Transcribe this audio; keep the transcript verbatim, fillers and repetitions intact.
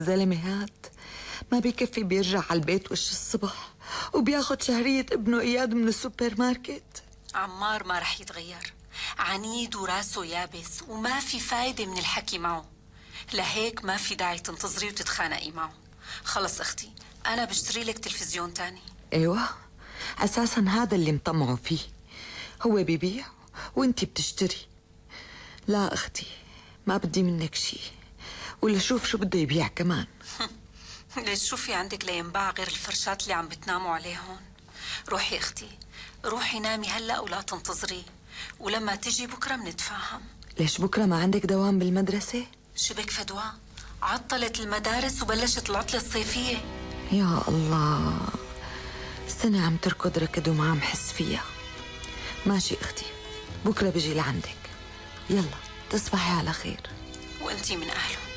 زلمة هاد ما بيكفي بيرجع على البيت وش الصبح وبياخد شهرية ابنه إياد من السوبر ماركت. عمار ما رح يتغير، عنيد وراسه يابس وما في فايدة من الحكي معه. لهيك ما في داعي تنتظري وتتخانقي معه. خلص اختي، انا بشتري لك تلفزيون تاني. ايوه اساسا هذا اللي مطمعه فيه، هو بيبيع وانتي بتشتري. لا اختي ما بدي منك شي، ولا شوف شو بده يبيع كمان. ليش شو في عندك لينباع غير الفرشات اللي عم بتناموا عليهم؟ روحي اختي، روحي نامي هلا ولا تنتظري، ولما تجي بكره بنتفاهم. ليش بكره ما عندك دوام بالمدرسة؟ شبك فدوى، عطلت المدارس وبلشت العطلة الصيفية. يا الله، السنة عم تركض ركض وما عم حس فيها. ماشي اختي، بكره بجي لعندك. يلا تصبحي على خير. وانتي من اهله.